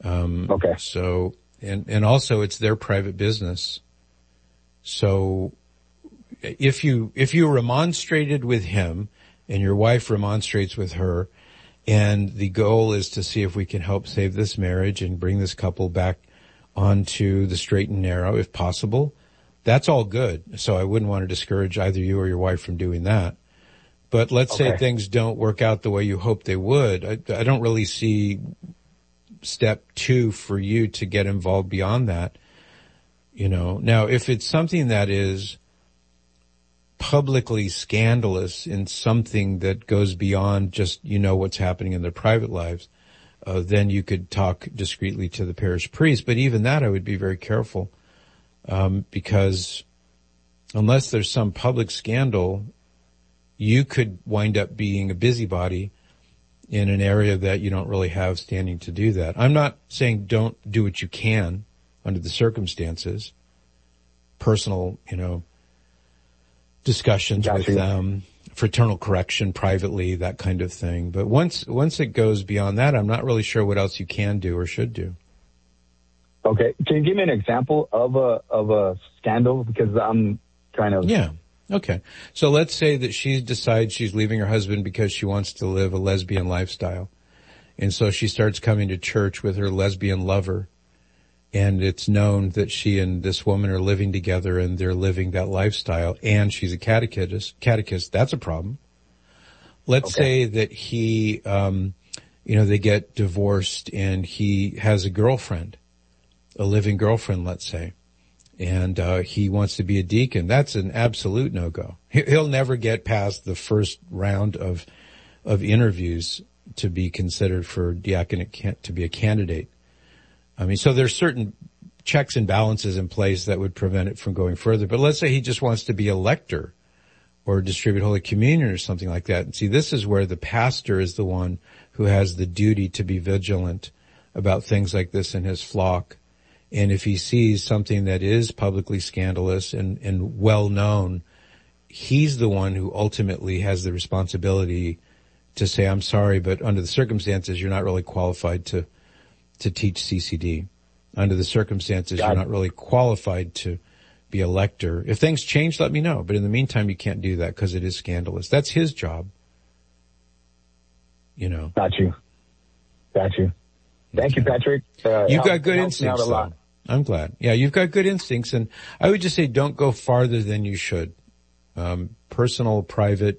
Okay. So, and also it's their private business. So if you remonstrated with him and your wife remonstrates with her, and the goal is to see if we can help save this marriage and bring this couple back onto the straight and narrow, if possible, that's all good. So I wouldn't want to discourage either you or your wife from doing that. But let's say things don't work out the way you hope they would. I don't really see step 2 for you to get involved beyond that. You know, now if it's something that is publicly scandalous in something that goes beyond just, what's happening in their private lives, then you could talk discreetly to the parish priest. But even that, I would be very careful, because unless there's some public scandal, you could wind up being a busybody in an area that you don't really have standing to do that. I'm not saying don't do what you can under the circumstances, personal, discussions with them, fraternal correction privately, that kind of thing. But once it goes beyond that, I'm not really sure what else you can do or should do. Okay. Can you give me an example of a scandal? Because I'm kind of... Yeah. Okay. So let's say that she decides she's leaving her husband because she wants to live a lesbian lifestyle. And so she starts coming to church with her lesbian lover. And it's known that she and this woman are living together and they're living that lifestyle, and she's a catechist. That's a problem. Let's say that he, they get divorced and he has a girlfriend, a living girlfriend, let's say, and he wants to be a deacon. That's an absolute no-go. He'll never get past the first round of interviews to be considered for diaconate, to be a candidate. I mean, so there's certain checks and balances in place that would prevent it from going further. But let's say he just wants to be a lector or distribute Holy Communion or something like that. And see, this is where the pastor is the one who has the duty to be vigilant about things like this in his flock. And if he sees something that is publicly scandalous and well known, he's the one who ultimately has the responsibility to say, I'm sorry, but under the circumstances, you're not really qualified to teach CCD. Under the circumstances, you're not really qualified to be a lector. If things change, let me know. But in the meantime, you can't do that because it is scandalous. That's his job. Got you. Thank you, Patrick. You've got good instincts, though. I'm glad. Yeah, you've got good instincts. And I would just say don't go farther than you should. Personal, private,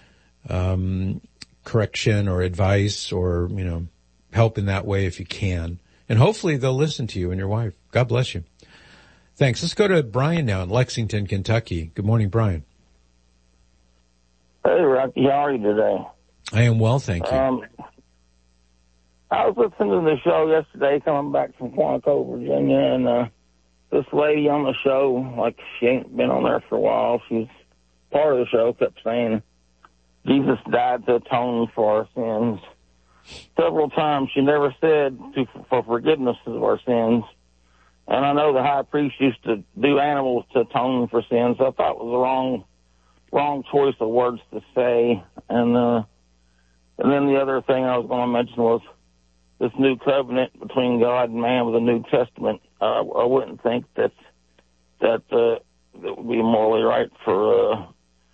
correction or advice or, help in that way if you can. And hopefully they'll listen to you and your wife. God bless you. Thanks. Let's go to Brian now in Lexington, Kentucky. Good morning, Brian. Hey, Rocky. How are you today? I am well, thank you. I was listening to the show yesterday coming back from Quantico, Virginia, and this lady on the show, like she ain't been on there for a while, she's part of the show, kept saying Jesus died to atone for our sins. Several times she never said for forgiveness of our sins. And I know the high priest used to do animals to atone for sins. So I thought it was a wrong choice of words to say. And then the other thing I was going to mention was this new covenant between God and man with the New Testament. I wouldn't think that would be morally right for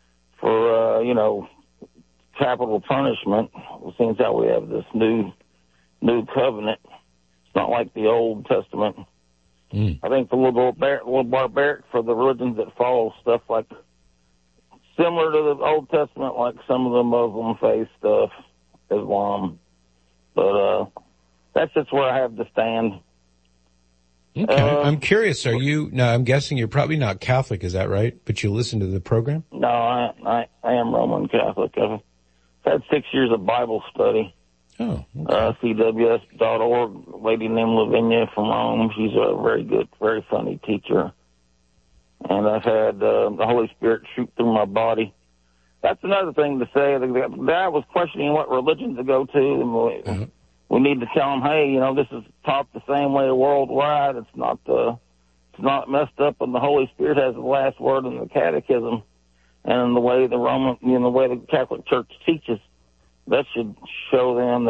capital punishment. It seems that we have this new covenant. It's not like the Old Testament. I think a little barbaric for the religions that follow stuff like similar to the Old Testament, like some of the Muslim faith stuff, Islam. But that's just where I have to stand. Okay. I'm curious. I'm guessing you're probably not Catholic, is that right? But you listen to the program? No, I am Roman Catholic. I've had 6 years of Bible study. Oh, okay. CWS.org, a lady named Lavinia from Rome. She's a very good, very funny teacher. And I've had the Holy Spirit shoot through my body. That's another thing to say. The guy was questioning what religion to go to. And we need to tell him, hey, this is taught the same way worldwide. It's not messed up, and the Holy Spirit has the last word in the catechism. And the way the way the Catholic Church teaches, that should show them that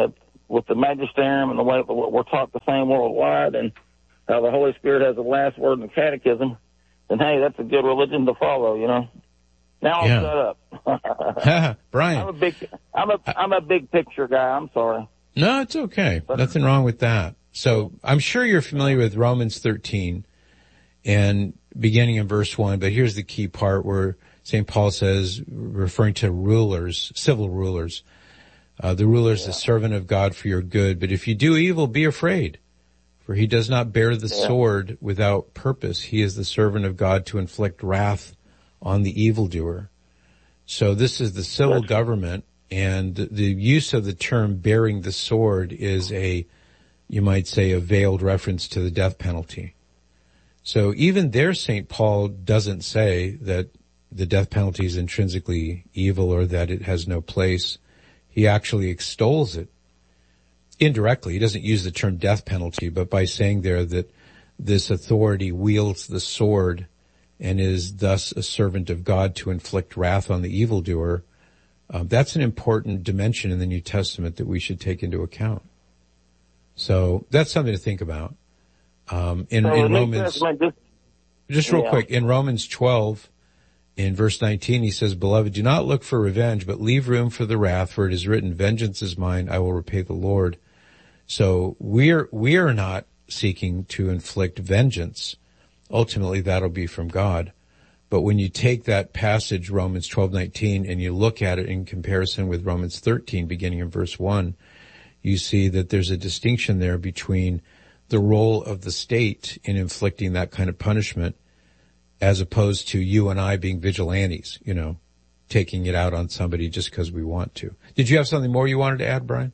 with the magisterium and the way we're taught the same worldwide, and how the Holy Spirit has the last word in the catechism, then hey, that's a good religion to follow, you know. Now I'll shut up. Brian, I'm a big picture guy. I'm sorry. No, it's okay. Nothing wrong with that. So I'm sure you're familiar with Romans 13 and beginning in verse 1, but here's the key part where St. Paul says, referring to rulers, civil rulers, the ruler is the servant of God for your good, but if you do evil, be afraid, for he does not bear the sword without purpose. He is the servant of God to inflict wrath on the evildoer. So this is the civil government, and the use of the term bearing the sword is you might say, a veiled reference to the death penalty. So even there, St. Paul doesn't say that the death penalty is intrinsically evil or that it has no place. He actually extols it indirectly. He doesn't use the term death penalty, but by saying there that this authority wields the sword and is thus a servant of God to inflict wrath on the evildoer, that's an important dimension in the New Testament that we should take into account. So that's something to think about. In Romans, just real quick, in Romans 12, in verse 19, he says, Beloved, do not look for revenge, but leave room for the wrath, for it is written, Vengeance is mine, I will repay the Lord. So we are not seeking to inflict vengeance. Ultimately, that'll be from God. But when you take that passage, Romans 12:19, and you look at it in comparison with Romans 13, beginning in verse 1, you see that there's a distinction there between the role of the state in inflicting that kind of punishment as opposed to you and I being vigilantes, you know, taking it out on somebody just because we want to. Did you have something more you wanted to add, Brian?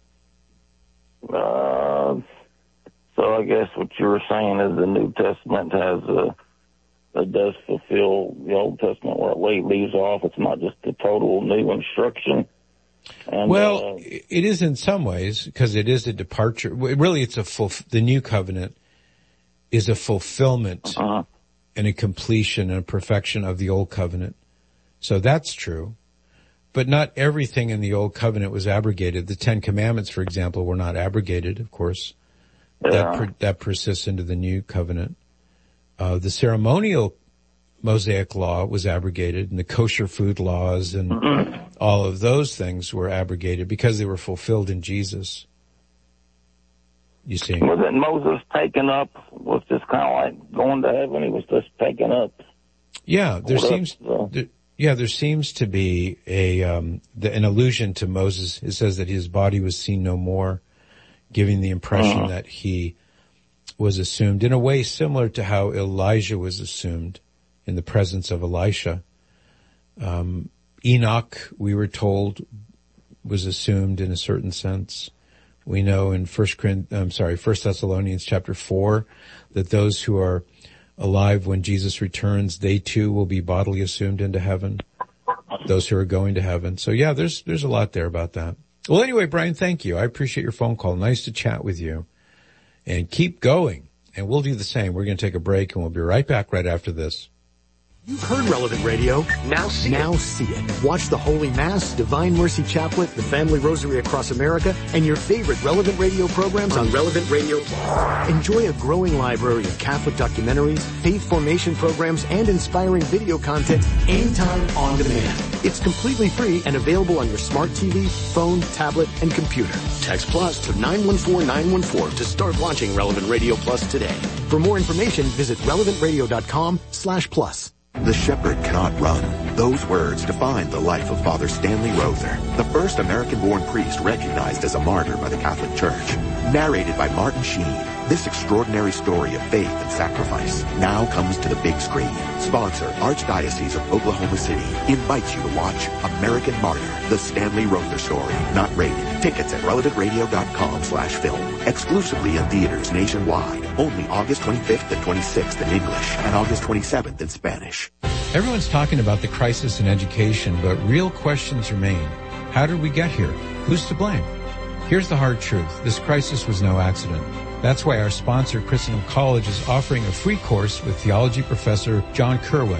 So I guess what you were saying is the New Testament does fulfill the Old Testament where it leaves off. It's not just a total new instruction. And, it is in some ways, because it is a departure. Really, it's the new covenant is a fulfillment and a completion and a perfection of the old covenant. So that's true. But not everything in the old covenant was abrogated. The Ten Commandments, for example, were not abrogated, of course. That persists into the new covenant. The ceremonial Mosaic law was abrogated, and the kosher food laws and all of those things were abrogated because they were fulfilled in Jesus. You see? Wasn't Moses taken up? Was just kind of like going to heaven? He was just taken up. Yeah, there seems to be an allusion to Moses. It says that his body was seen no more, giving the impression that he was assumed in a way similar to how Elijah was assumed in the presence of Elisha. Enoch, we were told, was assumed in a certain sense. We know in 1 Thessalonians chapter 4 that those who are alive when Jesus returns, they too will be bodily assumed into heaven. Those who are going to heaven. So yeah, there's a lot there about that. Well, anyway, Brian, thank you. I appreciate your phone call. Nice to chat with you. And keep going. And we'll do the same. We're going to take a break, and we'll be right back right after this. You've heard Relevant Radio. Now see it. Watch the Holy Mass, Divine Mercy Chaplet, the Family Rosary across America, and your favorite Relevant Radio programs on Relevant Radio Plus. Enjoy a growing library of Catholic documentaries, faith formation programs, and inspiring video content anytime on demand. It's completely free and available on your smart TV, phone, tablet, and computer. Text Plus to 914-914 to start watching Relevant Radio Plus today. For more information, visit relevantradio.com/plus. The shepherd cannot run. Those words define the life of Father Stanley Rother, the first American-born priest recognized as a martyr by the Catholic Church. Narrated by Martin Sheen, this extraordinary story of faith and sacrifice now comes to the big screen. Sponsor, Archdiocese of Oklahoma City, invites you to watch American Martyr, the Stanley Rother story. Not rated. Tickets at relevantradio.com/film. Exclusively in theaters nationwide. Only August 25th and 26th in English and August 27th in Spanish. Everyone's talking about the crisis in education, but real questions remain. How did we get here? Who's to blame? Here's the hard truth. This crisis was no accident. That's why our sponsor, Christendom College, is offering a free course with theology professor John Kerwin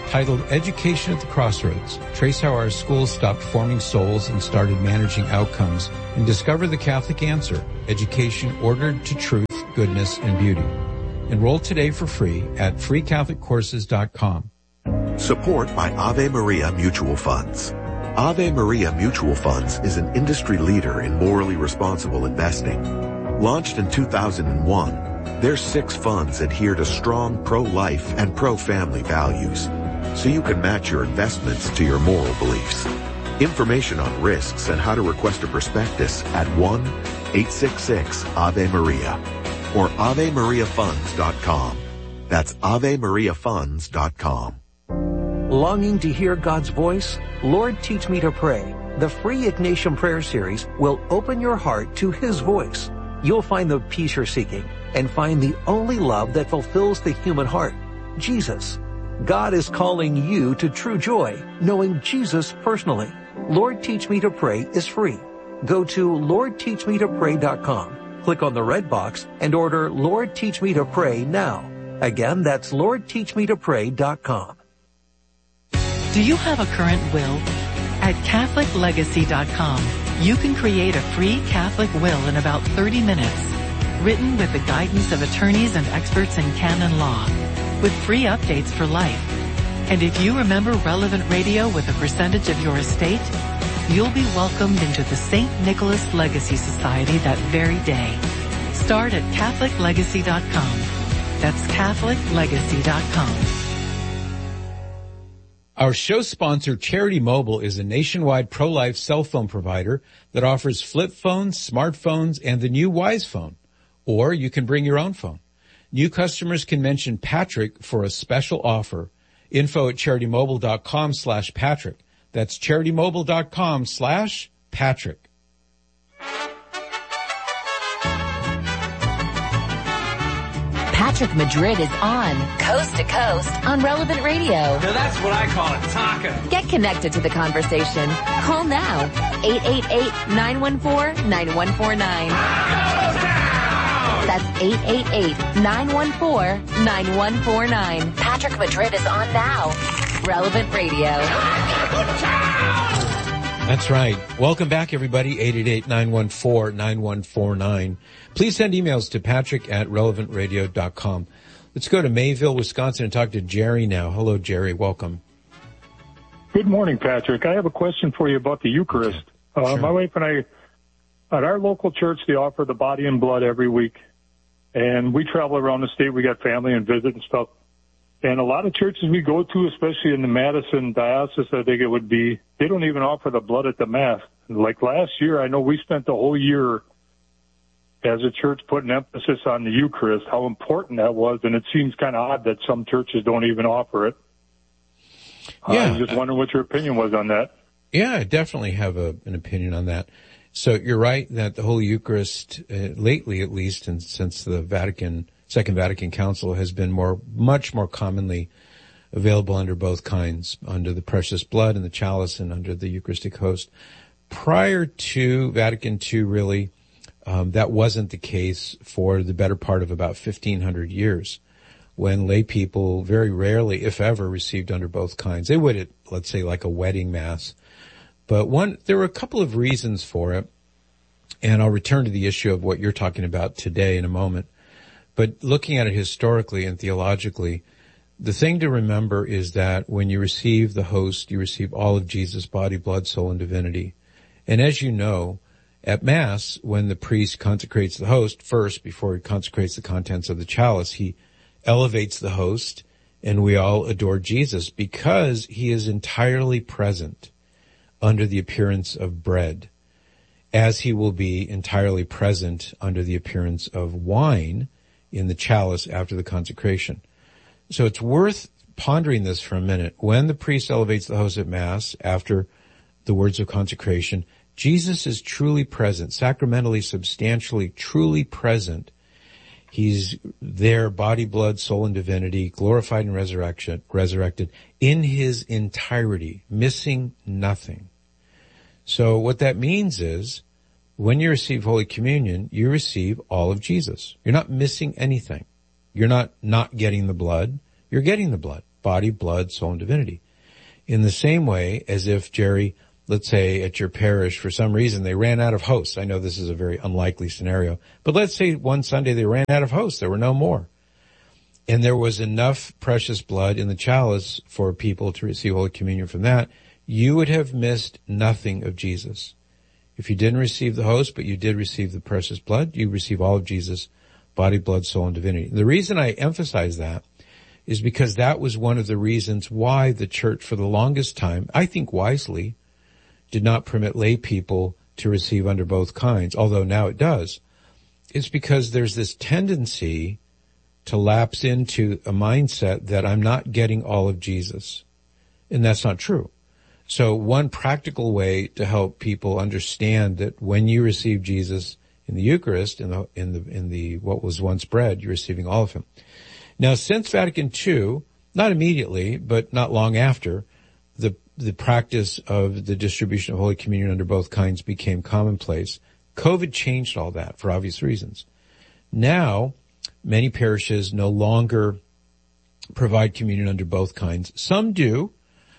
Titled Education at the Crossroads, trace how our schools stopped forming souls and started managing outcomes, and discover the Catholic answer, education ordered to truth, goodness, and beauty. Enroll today for free at freecatholiccourses.com. Support by Ave Maria Mutual Funds. Ave Maria Mutual Funds is an industry leader in morally responsible investing. Launched in 2001, their 6 funds adhere to strong pro-life and pro-family values, so you can match your investments to your moral beliefs. Information on risks and how to request a prospectus at 1-866-AVE-MARIA or AveMariaFunds.com. That's AveMariaFunds.com. Longing to hear God's voice? Lord, Teach Me to Pray. The free Ignatian Prayer Series will open your heart to His voice. You'll find the peace you're seeking and find the only love that fulfills the human heart, Jesus. God is calling you to true joy, knowing Jesus personally. Lord Teach Me to Pray is free. Go to LordTeachMeToPray.com, click on the red box, and order Lord Teach Me to Pray now. Again, that's LordTeachMeToPray.com. Do you have a current will? At CatholicLegacy.com, you can create a free Catholic will in about 30 minutes, written with the guidance of attorneys and experts in canon law, with free updates for life. And if you remember Relevant Radio with a percentage of your estate, you'll be welcomed into the St. Nicholas Legacy Society that very day. Start at CatholicLegacy.com. That's CatholicLegacy.com. Our show sponsor, Charity Mobile, is a nationwide pro-life cell phone provider that offers flip phones, smartphones, and the new Wise phone. Or you can bring your own phone. New customers can mention Patrick for a special offer. Info at CharityMobile.com/Patrick. That's CharityMobile.com/Patrick. Patrick Madrid is on Coast to Coast on Relevant Radio. Now that's what I call a taco. Get connected to the conversation. Call now. 888-914-9149. That's 888-914-9149. Patrick Madrid is on now. Relevant Radio. That's right. Welcome back, everybody. 888-914-9149. Please send emails to patrick@relevantradio.com. Let's go to Mayville, Wisconsin, and talk to Jerry now. Hello, Jerry. Welcome. Good morning, Patrick. I have a question for you about the Eucharist. Sure. My wife and I, at our local church, they offer the body and blood every week. And we travel around the state. We got family and visit and stuff. And a lot of churches we go to, especially in the Madison diocese, I think it would be, they don't even offer the blood at the Mass. Like last year, I know we spent the whole year as a church putting emphasis on the Eucharist, how important that was. And it seems kind of odd that some churches don't even offer it. Yeah. I was just wondering what your opinion was on that. Yeah, I definitely have an opinion on that. So you're right that the Holy Eucharist, lately at least, and since the Second Vatican Council, has been much more commonly available under both kinds, under the precious blood and the chalice and under the Eucharistic host. Prior to Vatican II, really, that wasn't the case for the better part of about 1,500 years, when lay people very rarely, if ever, received under both kinds. They would at, let's say, like a wedding mass. But there were a couple of reasons for it, and I'll return to the issue of what you're talking about today in a moment. But looking at it historically and theologically, the thing to remember is that when you receive the host, you receive all of Jesus' body, blood, soul, and divinity. And as you know, at Mass, when the priest consecrates the host, first, before he consecrates the contents of the chalice, he elevates the host, and we all adore Jesus because he is entirely present under the appearance of bread, as he will be entirely present under the appearance of wine in the chalice after the consecration. So it's worth pondering this for a minute. When the priest elevates the host at Mass after the words of consecration, Jesus is truly present, sacramentally, substantially, truly present. He's there, body, blood, soul, and divinity, glorified and resurrected in his entirety, missing nothing. So what that means is, when you receive Holy Communion, you receive all of Jesus. You're not missing anything. You're not getting the blood. You're getting the blood, body, blood, soul, and divinity. In the same way as if, Jerry, let's say at your parish, for some reason they ran out of hosts. I know this is a very unlikely scenario, but let's say one Sunday they ran out of hosts. There were no more. And there was enough precious blood in the chalice for people to receive Holy Communion from that. You would have missed nothing of Jesus. If you didn't receive the host, but you did receive the precious blood, you receive all of Jesus' body, blood, soul, and divinity. The reason I emphasize that is because that was one of the reasons why the church for the longest time, I think wisely, did not permit lay people to receive under both kinds, although now it does. It's because there's this tendency to lapse into a mindset that I'm not getting all of Jesus. And that's not true. So one practical way to help people understand that when you receive Jesus in the Eucharist, in the what was once bread, you're receiving all of him. Now, since Vatican II, not immediately, but not long after, the practice of the distribution of Holy Communion under both kinds became commonplace. COVID changed all that for obvious reasons. Now, many parishes no longer provide communion under both kinds. Some do.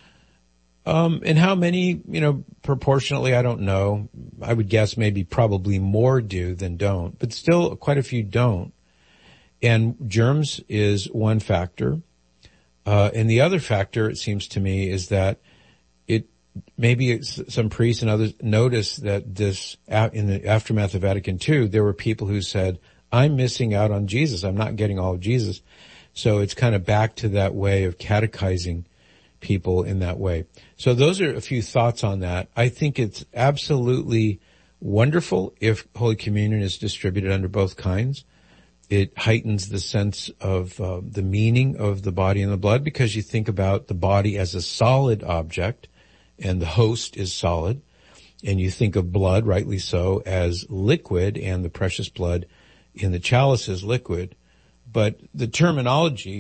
And how many, proportionately, I don't know. I would guess maybe probably more do than don't, but still quite a few don't. And germs is one factor. And the other factor, it seems to me, is that maybe some priests and others noticed that this, in the aftermath of Vatican II, there were people who said, I'm missing out on Jesus. I'm not getting all of Jesus. So it's kind of back to that way of catechizing people in that way. So those are a few thoughts on that. I think it's absolutely wonderful if Holy Communion is distributed under both kinds. It heightens the sense of the meaning of the body and the blood, because you think about the body as a solid object and the host is solid, and you think of blood, rightly so, as liquid, and the precious blood in the chalice is liquid. But the terminology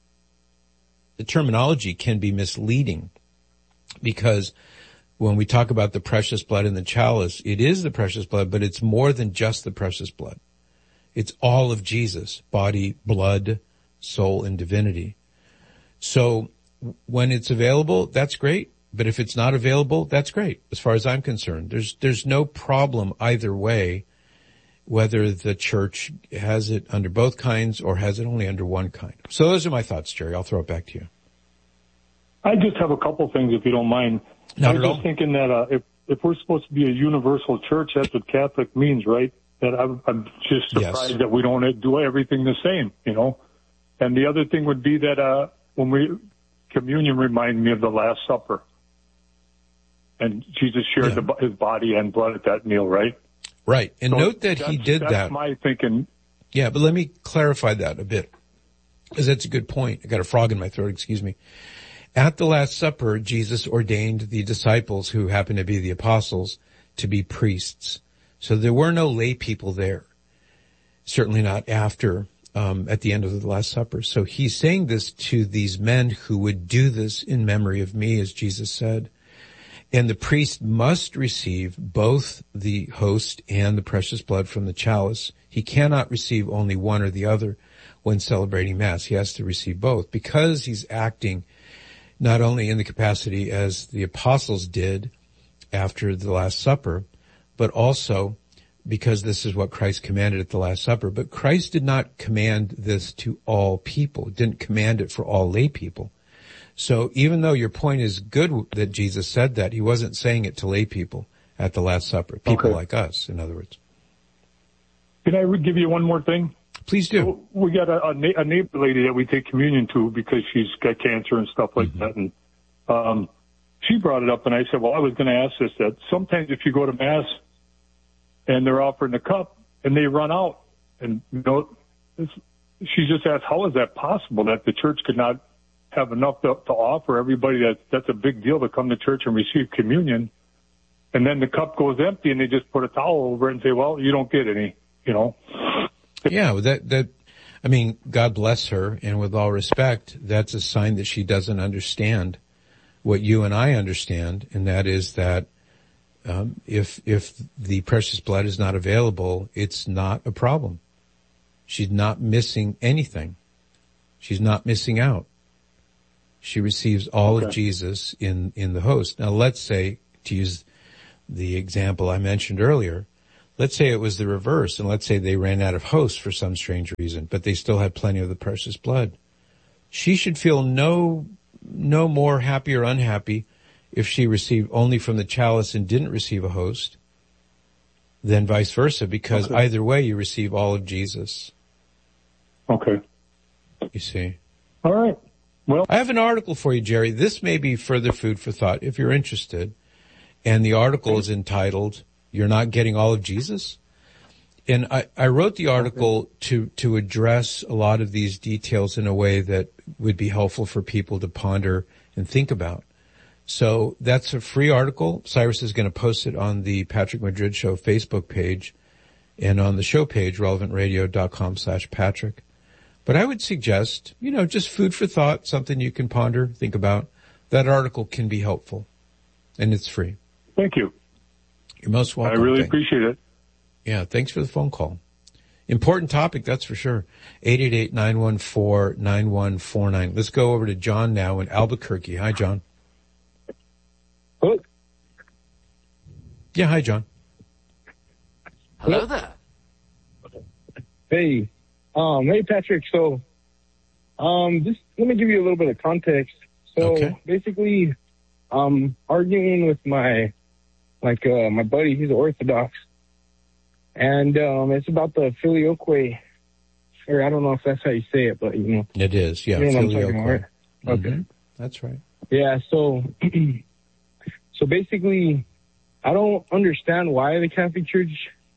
can be misleading, because when we talk about the precious blood in the chalice, it is the precious blood, but it's more than just the precious blood. It's all of Jesus, body, blood, soul, and divinity. So when it's available, that's great. But if it's not available, that's great. As far as I'm concerned, there's no problem either way, whether the church has it under both kinds or has it only under one kind. So those are my thoughts, Jerry. I'll throw it back to you. I just have a couple things, if you don't mind. Not at all. I'm just thinking that if we're supposed to be a universal church, that's what Catholic means, right? That I'm just surprised that we don't do everything the same, And the other thing would be that communion reminded me of the Last Supper. And Jesus shared his body and blood at that meal, right? Right. And so note that he did that. That's my thinking. Yeah, but let me clarify that a bit, because that's a good point. I got a frog in my throat, excuse me. At the Last Supper, Jesus ordained the disciples, who happened to be the apostles, to be priests. So there were no lay people there. Certainly not after, at the end of the Last Supper. So he's saying this to these men who would do this in memory of me, as Jesus said. And the priest must receive both the host and the precious blood from the chalice. He cannot receive only one or the other when celebrating Mass. He has to receive both, because he's acting not only in the capacity as the apostles did after the Last Supper, but also because this is what Christ commanded at the Last Supper. But Christ did not command this to all people, didn't command it for all lay people. So even though your point is good that Jesus said that, he wasn't saying it to lay people at the Last Supper, people like us, in other words. Can I give you one more thing? Please do. So we got a neighbor lady that we take communion to because she's got cancer and stuff like that. And she brought it up, and I said, well, I was going to ask this, that sometimes if you go to Mass and they're offering the cup and they run out, and she just asked, how is that possible that the church could not have enough to offer everybody? That's a big deal to come to church and receive communion, and then the cup goes empty and they just put a towel over it and say, well, you don't get any, Yeah, God bless her, and with all respect, that's a sign that she doesn't understand what you and I understand, and that is that if the precious blood is not available, it's not a problem. She's not missing anything. She's not missing out. She receives all of Jesus in the host. Now let's say, to use the example I mentioned earlier, let's say it was the reverse, and let's say they ran out of host for some strange reason, but they still had plenty of the precious blood. She should feel no more happy or unhappy if she received only from the chalice and didn't receive a host than vice versa, because either way you receive all of Jesus. Okay. You see. All right. Well, I have an article for you, Jerry. This may be further food for thought if you're interested. And the article is entitled, "You're Not Getting All of Jesus?" And I wrote the article to address a lot of these details in a way that would be helpful for people to ponder and think about. So that's a free article. Cyrus is going to post it on the Patrick Madrid Show Facebook page and on the show page, relevantradio.com/Patrick. But I would suggest, just food for thought, something you can ponder, think about. That article can be helpful, and it's free. Thank you. You're most welcome. I really appreciate it. Yeah, thanks for the phone call. Important topic, that's for sure. 888-914-9149. Let's go over to John now in Albuquerque. Hi, John. Hello? Yeah, hi, John. Hello there. Hey. Hey, Patrick. So, just let me give you a little bit of context. So, basically, arguing with my buddy, he's Orthodox. And, it's about the filioque, or I don't know if that's how you say it, but, It is, yeah, filioque. Right? Okay. Mm-hmm. That's right. Yeah, so basically, I don't understand why the Catholic Church,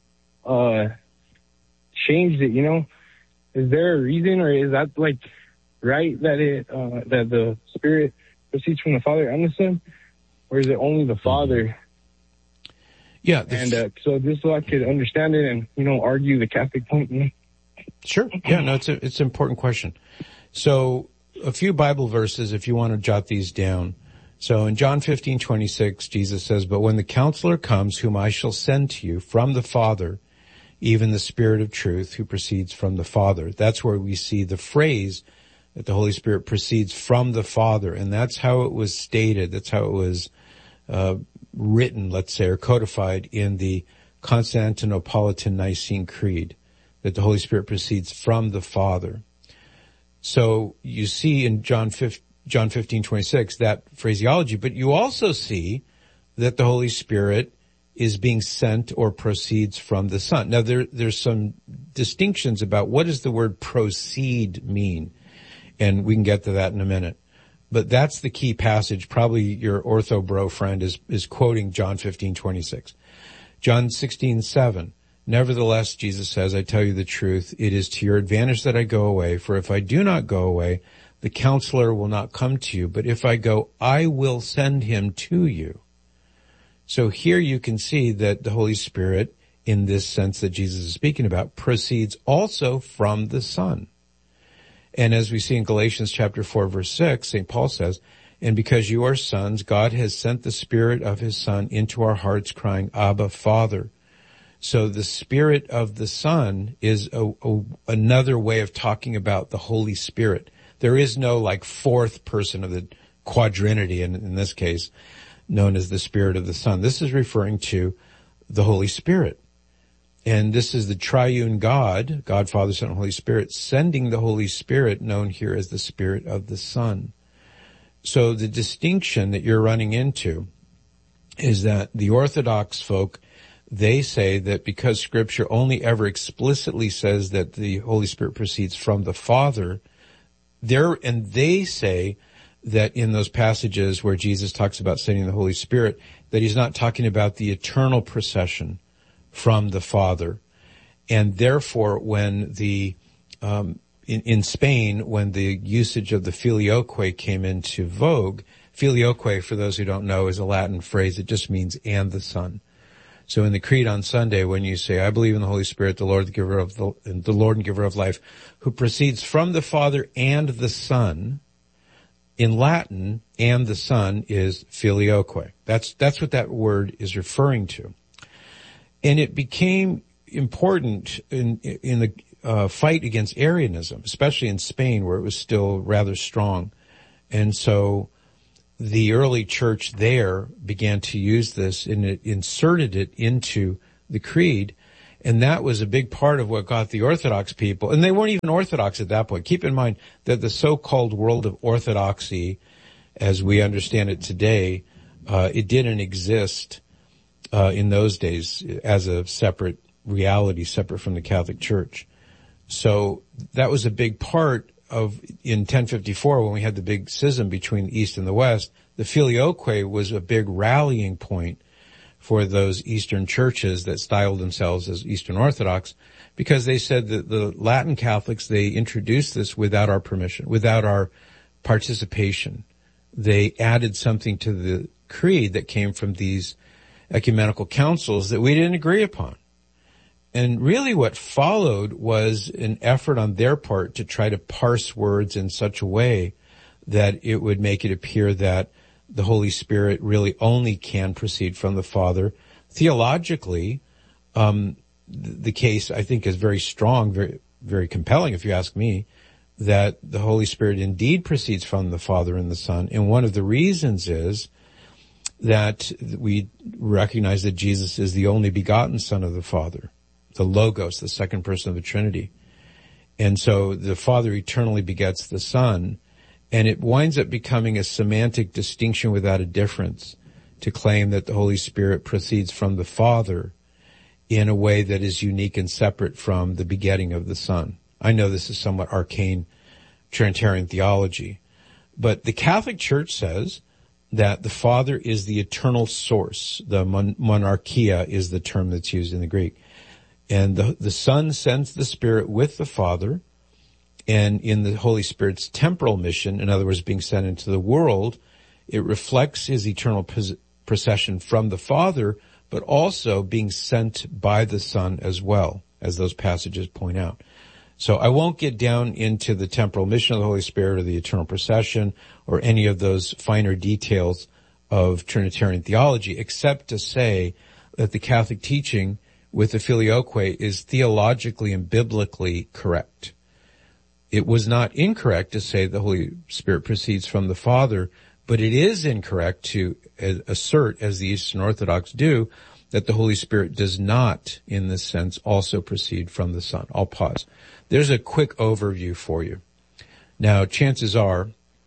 changed it, Is there a reason, or is that, right, that that the Spirit proceeds from the Father and the Son? Or is it only the Father? Yeah. And so just so I could understand it and, argue the Catholic point. Sure. Yeah, no, it's an important question. So a few Bible verses, if you want to jot these down. So in John 15:26, Jesus says, "But when the Counselor comes, whom I shall send to you from the Father, even the Spirit of truth who proceeds from the Father." That's where we see the phrase that the Holy Spirit proceeds from the Father. And that's how it was stated. That's how it was written, let's say, or codified in the Constantinopolitan Nicene Creed, that the Holy Spirit proceeds from the Father. So you see in John 15:26 that phraseology, but you also see that the Holy Spirit is being sent or proceeds from the Son. Now there's some distinctions about what does the word proceed mean, and we can get to that in a minute. But that's the key passage. Probably your ortho bro friend is quoting John 15:26. John 16:7. "Nevertheless," Jesus says, "I tell you the truth, it is to your advantage that I go away, for if I do not go away, the Counselor will not come to you, but if I go, I will send him to you." So here you can see that the Holy Spirit, in this sense that Jesus is speaking about, proceeds also from the Son. And as we see in Galatians chapter 4, verse 6, St. Paul says, "And because you are sons, God has sent the Spirit of his Son into our hearts, crying, Abba, Father." So the Spirit of the Son is another way of talking about the Holy Spirit. There is no fourth person of the quadrinity, in this case, known as the Spirit of the Son. This is referring to the Holy Spirit. And this is the triune God, God, Father, Son, and Holy Spirit, sending the Holy Spirit, known here as the Spirit of the Son. So the distinction that you're running into is that the Orthodox folk, they say that because Scripture only ever explicitly says that the Holy Spirit proceeds from the Father, they say that in those passages where Jesus talks about sending the Holy Spirit, that he's not talking about the eternal procession from the Father. And therefore, when in Spain, when the usage of the filioque came into vogue, filioque, for those who don't know, is a Latin phrase. It just means "and the Son." So in the Creed on Sunday, when you say, "I believe in the Holy Spirit, the Lord, the Lord and giver of life, who proceeds from the Father and the Son," in Latin, "and the Son" is filioque. That's what that word is referring to. And it became important in the fight against Arianism, especially in Spain, where it was still rather strong. And so the early church there began to use this, and it inserted it into the creed. And that was a big part of what got the Orthodox people, and they weren't even Orthodox at that point. Keep in mind that the so-called world of Orthodoxy, as we understand it today, it didn't exist in those days as a separate reality, separate from the Catholic Church. So that was a big part of, in 1054, when we had the big schism between the East and the West, the Filioque was a big rallying point for those Eastern churches that styled themselves as Eastern Orthodox, because they said that the Latin Catholics, they introduced this without our permission, without our participation. They added something to the creed that came from these ecumenical councils that we didn't agree upon. And really what followed was an effort on their part to try to parse words in such a way that it would make it appear that the Holy Spirit really only can proceed from the Father. Theologically, the case, I think, is very strong, very, very compelling, if you ask me, that the Holy Spirit indeed proceeds from the Father and the Son. And one of the reasons is that we recognize that Jesus is the only begotten Son of the Father, the Logos, the second person of the Trinity. And so the Father eternally begets the Son. And it winds up becoming a semantic distinction without a difference to claim that the Holy Spirit proceeds from the Father in a way that is unique and separate from the begetting of the Son. I know this is somewhat arcane Trinitarian theology, but the Catholic Church says that the Father is the eternal source. The monarchia is the term that's used in the Greek. And the Son sends the Spirit with the Father. And in the Holy Spirit's temporal mission, in other words, being sent into the world, it reflects his eternal procession from the Father, but also being sent by the Son as well, as those passages point out. So I won't get down into the temporal mission of the Holy Spirit or the eternal procession or any of those finer details of Trinitarian theology, except to say that the Catholic teaching with the Filioque is theologically and biblically correct. It was not incorrect to say the Holy Spirit proceeds from the Father, but it is incorrect to assert, as the Eastern Orthodox do, that the Holy Spirit does not, in this sense, also proceed from the Son. I'll pause. There's a quick overview for you. Now, chances are,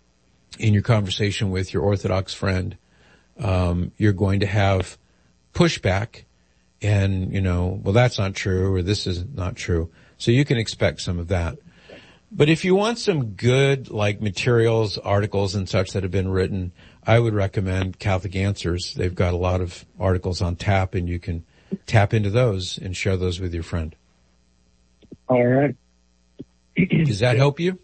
in your conversation with your Orthodox friend, you're going to have pushback and, well, that's not true, or this is not true. So you can expect some of that. But if you want some good, materials, articles and such that have been written, I would recommend Catholic Answers. They've got a lot of articles on tap, and you can tap into those and share those with your friend. All right. Does that help you?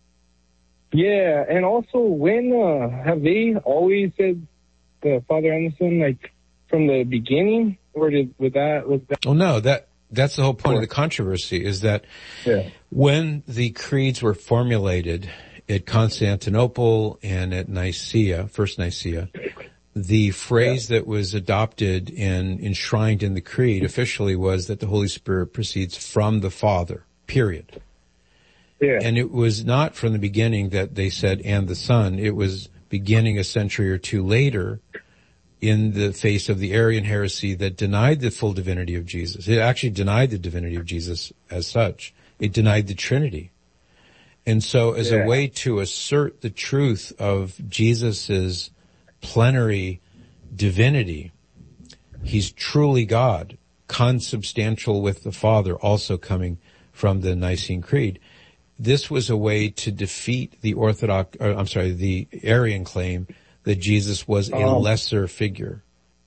Yeah, and also, when have they always said the Father and the Son, from the beginning, or was that? Oh no, that's the whole point of the controversy, is that when the creeds were formulated at Constantinople and at Nicaea, First Nicaea, the phrase that was adopted and enshrined in the creed officially was that the Holy Spirit proceeds from the Father, period. Yeah. And it was not from the beginning that they said, and the Son. It was beginning a century or two later in the face of the Arian heresy that denied the full divinity of Jesus. It actually denied the divinity of Jesus as such. It denied the Trinity. And so as a way to assert the truth of Jesus's plenary divinity, he's truly God, consubstantial with the Father, also coming from the Nicene Creed. This was a way to defeat the the Arian claim that Jesus was a lesser figure.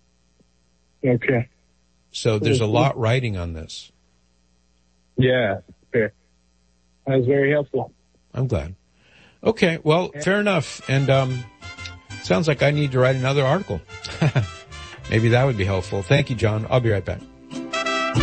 Okay. So there's a lot writing on this. Yeah, fair. That was very helpful. I'm glad. Okay, well, fair enough. And sounds like I need to write another article. Maybe that would be helpful. Thank you, John. I'll be right back.